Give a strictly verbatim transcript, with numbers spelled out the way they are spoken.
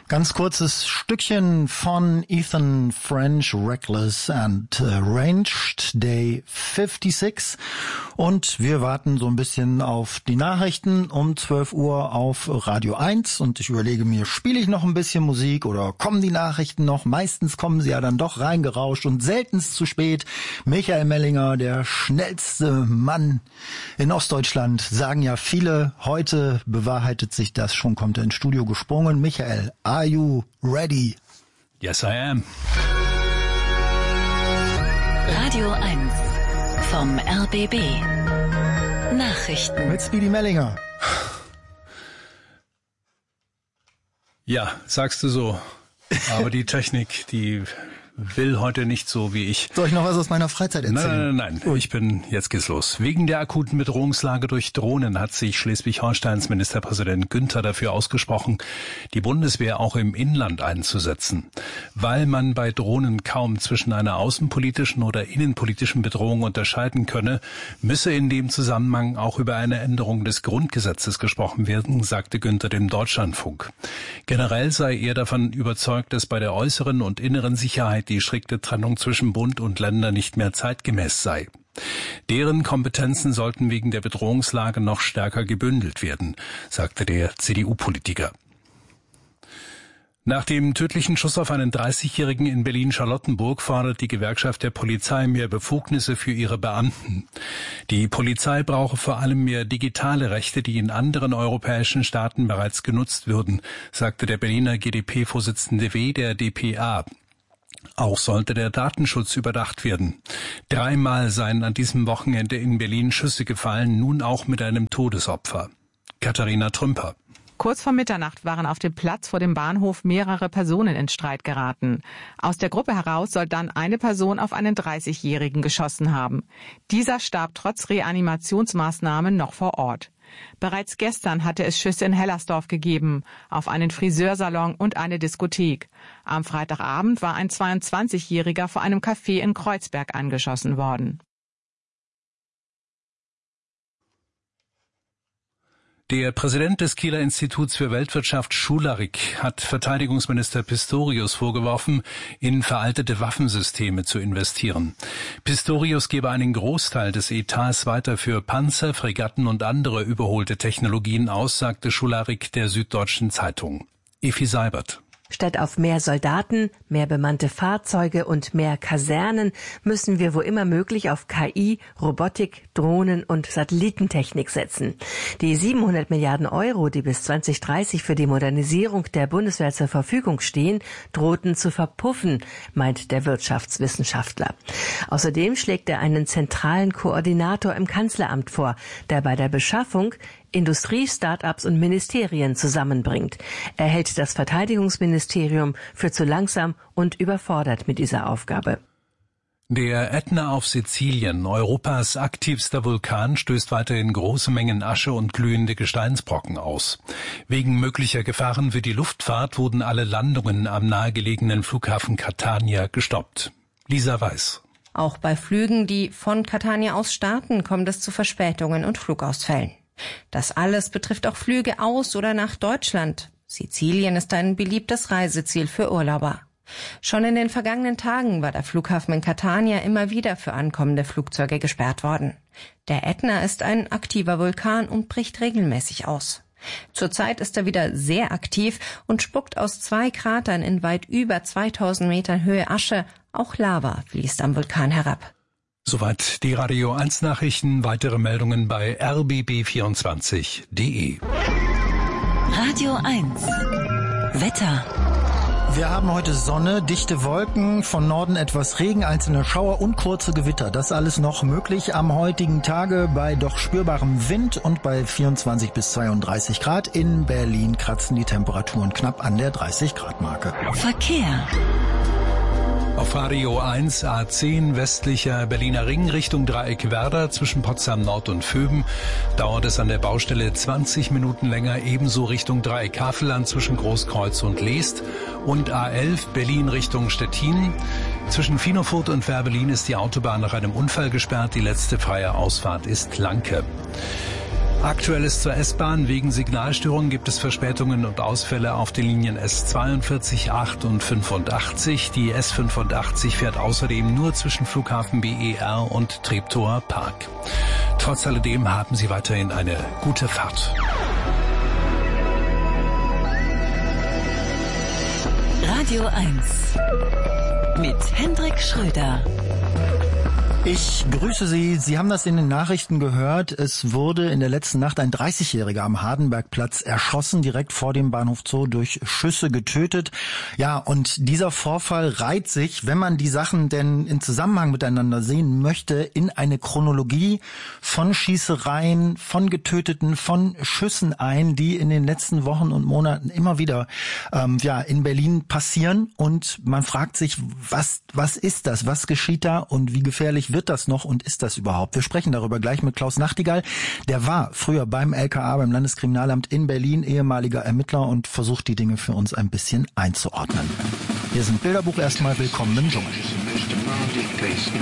Ganz kurzes Stückchen von Ethan French, Reckless and Arranged, Day fünfundsechzig. Und wir warten so ein bisschen auf die Nachrichten um zwölf Uhr auf Radio eins. Und ich überlege mir, spiele ich noch ein bisschen Musik oder kommen die Nachrichten noch? Meistens kommen sie ja dann doch reingerauscht und seltenst zu spät. Michael Mellinger, der schnellste Mann in Ostdeutschland, sagen ja viele. Heute bewahrheitet sich das schon, kommt er ins Studio gesprungen. Michael, are you ready? Yes, I am. Radio eins vom R B B. Nachrichten. Mit Speedy Mellinger. Ja, sagst du so. Aber die Technik, die will heute nicht so wie ich. Soll ich noch was aus meiner Freizeit erzählen? Nein, nein, nein. Ich bin, jetzt geht's los. Wegen der akuten Bedrohungslage durch Drohnen hat sich Schleswig-Holsteins Ministerpräsident Günther dafür ausgesprochen, die Bundeswehr auch im Inland einzusetzen. Weil man bei Drohnen kaum zwischen einer außenpolitischen oder innenpolitischen Bedrohung unterscheiden könne, müsse in dem Zusammenhang auch über eine Änderung des Grundgesetzes gesprochen werden, sagte Günther dem Deutschlandfunk. Generell sei er davon überzeugt, dass bei der äußeren und inneren Sicherheit die strikte Trennung zwischen Bund und Länder nicht mehr zeitgemäß sei. Deren Kompetenzen sollten wegen der Bedrohungslage noch stärker gebündelt werden, sagte der C D U-Politiker. Nach dem tödlichen Schuss auf einen dreißigjährigen in Berlin-Charlottenburg fordert die Gewerkschaft der Polizei mehr Befugnisse für ihre Beamten. Die Polizei brauche vor allem mehr digitale Rechte, die in anderen europäischen Staaten bereits genutzt würden, sagte der Berliner G d P-Vorsitzende W der D P A. Auch sollte der Datenschutz überdacht werden. Dreimal seien an diesem Wochenende in Berlin Schüsse gefallen, nun auch mit einem Todesopfer. Katharina Trümper. Kurz vor Mitternacht waren auf dem Platz vor dem Bahnhof mehrere Personen in Streit geraten. Aus der Gruppe heraus soll dann eine Person auf einen dreißigjährigen geschossen haben. Dieser starb trotz Reanimationsmaßnahmen noch vor Ort. Bereits gestern hatte es Schüsse in Hellersdorf gegeben, auf einen Friseursalon und eine Diskothek. Am Freitagabend war ein zweiundzwanzigjähriger vor einem Café in Kreuzberg angeschossen worden. Der Präsident des Kieler Instituts für Weltwirtschaft, Schularik, hat Verteidigungsminister Pistorius vorgeworfen, in veraltete Waffensysteme zu investieren. Pistorius gebe einen Großteil des Etats weiter für Panzer, Fregatten und andere überholte Technologien aus, sagte Schularik der Süddeutschen Zeitung. Effi Seibert. Statt auf mehr Soldaten, mehr bemannte Fahrzeuge und mehr Kasernen müssen wir wo immer möglich auf K I, Robotik, Drohnen und Satellitentechnik setzen. Die siebenhundert Milliarden Euro, die bis zwanzig dreißig für die Modernisierung der Bundeswehr zur Verfügung stehen, drohten zu verpuffen, meint der Wirtschaftswissenschaftler. Außerdem schlägt er einen zentralen Koordinator im Kanzleramt vor, der bei der Beschaffung Industrie, Start-ups und Ministerien zusammenbringt. Er hält das Verteidigungsministerium für zu langsam und überfordert mit dieser Aufgabe. Der Ätna auf Sizilien, Europas aktivster Vulkan, stößt weiterhin große Mengen Asche und glühende Gesteinsbrocken aus. Wegen möglicher Gefahren für die Luftfahrt wurden alle Landungen am nahegelegenen Flughafen Catania gestoppt. Lisa Weiß. Auch bei Flügen, die von Catania aus starten, kommt es zu Verspätungen und Flugausfällen. Das alles betrifft auch Flüge aus oder nach Deutschland. Sizilien ist ein beliebtes Reiseziel für Urlauber. Schon in den vergangenen Tagen war der Flughafen in Catania immer wieder für ankommende Flugzeuge gesperrt worden. Der Ätna ist ein aktiver Vulkan und bricht regelmäßig aus. Zurzeit ist er wieder sehr aktiv und spuckt aus zwei Kratern in weit über zweitausend Metern Höhe Asche. Auch Lava fließt am Vulkan herab. Soweit die Radio eins Nachrichten. Weitere Meldungen bei r b b vierundzwanzig punkt d e. Radio eins. Wetter. Wir haben heute Sonne, dichte Wolken, von Norden etwas Regen, einzelne Schauer und kurze Gewitter. Das alles noch möglich am heutigen Tage bei doch spürbarem Wind und bei vierundzwanzig bis zweiunddreißig Grad. In Berlin kratzen die Temperaturen knapp an der dreißig Grad Marke. Verkehr. Auf Radio eins A zehn westlicher Berliner Ring Richtung Dreieck Werder zwischen Potsdam Nord und Vöben dauert es an der Baustelle zwanzig Minuten länger, ebenso Richtung Dreieck Havelland zwischen Großkreuz und Leest und A elf Berlin Richtung Stettin. Zwischen Finofurt und Fährberlin ist die Autobahn nach einem Unfall gesperrt, die letzte freie Ausfahrt ist Lanke. Aktuelles zur S-Bahn. Wegen Signalstörungen gibt es Verspätungen und Ausfälle auf den Linien S zweiundvierzig, acht und fünfundachtzig. Die S fünfundachtzig fährt außerdem nur zwischen Flughafen B E R und Treptower Park. Trotz alledem haben Sie weiterhin eine gute Fahrt. Radio eins mit Hendrik Schröder. Ich grüße Sie. Sie haben das in den Nachrichten gehört. Es wurde in der letzten Nacht ein dreißigjähriger am Hardenbergplatz erschossen, direkt vor dem Bahnhof Zoo durch Schüsse getötet. Ja, und dieser Vorfall reiht sich, wenn man die Sachen denn in Zusammenhang miteinander sehen möchte, in eine Chronologie von Schießereien, von Getöteten, von Schüssen ein, die in den letzten Wochen und Monaten immer wieder ähm, ja in Berlin passieren. Und man fragt sich, was was ist das? Was geschieht da und wie gefährlich wird das noch und ist das überhaupt? Wir sprechen darüber gleich mit Klaus Nachtigall. Der war früher beim L K A, beim Landeskriminalamt in Berlin, ehemaliger Ermittler und versucht die Dinge für uns ein bisschen einzuordnen. Hier sind Bilderbuch erstmal. Willkommen im Dschungel.